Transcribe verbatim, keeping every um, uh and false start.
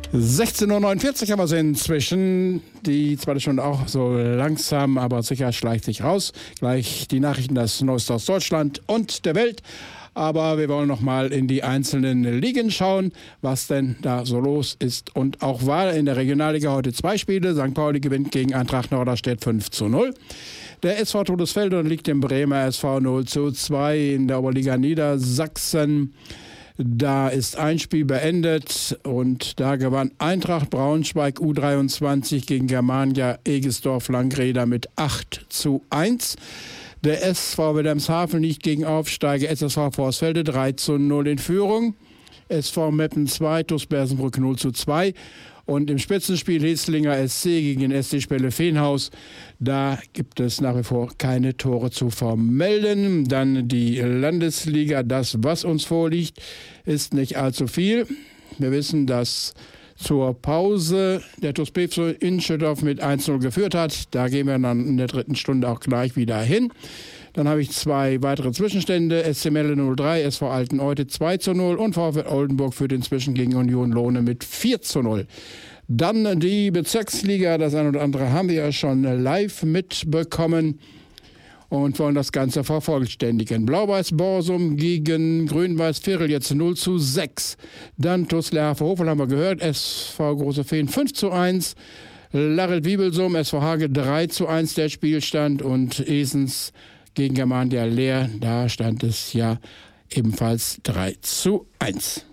sechzehn Uhr neunundvierzig haben wir sie inzwischen. Die zweite Stunde auch so langsam, aber sicher schleicht sich raus. Gleich die Nachrichten, das Neueste aus Deutschland und der Welt. Aber wir wollen noch mal in die einzelnen Ligen schauen, was denn da so los ist und auch war. In der Regionalliga heute zwei Spiele. Sankt Pauli gewinnt gegen Eintracht Norderstedt fünf zu null. Der S V Todesfelde liegt im Bremer S V null zu zwei. In der Oberliga Niedersachsen, da ist ein Spiel beendet und da gewann Eintracht Braunschweig U dreiundzwanzig gegen Germania Egesdorf-Langreder mit acht zu eins. Der S V Wilhelmshaven liegt gegen Aufsteiger S S V Vorsfelde drei zu null in Führung. S V Meppen zwei, TuS Bersenbrück null zu zwei. Und im Spitzenspiel Heslinger S C gegen den S C Spelle Feenhaus, da gibt es nach wie vor keine Tore zu vermelden. Dann die Landesliga, das, was uns vorliegt, ist nicht allzu viel. Wir wissen, dass zur Pause der TuS Bevso in Schüttorf mit eins zu null geführt hat. Da gehen wir dann in der dritten Stunde auch gleich wieder hin. Dann habe ich zwei weitere Zwischenstände. S C Melle null drei, S V Alteneute zwei zu null und VfL Oldenburg führt inzwischen gegen Union Lohne mit vier zu null. Dann die Bezirksliga, das eine oder andere haben wir ja schon live mitbekommen und wollen das Ganze vervollständigen. Blau-Weiß Borsum gegen Grün-Weiß Virel jetzt null zu sechs. Dann TuS Lehrhafe-Hofel haben wir gehört, S V Große Feen fünf zu eins. Larrelt-Wiebelsum, S V Hage drei zu eins der Spielstand und Esens gegen Germania Leer, da stand es ja ebenfalls drei zu eins.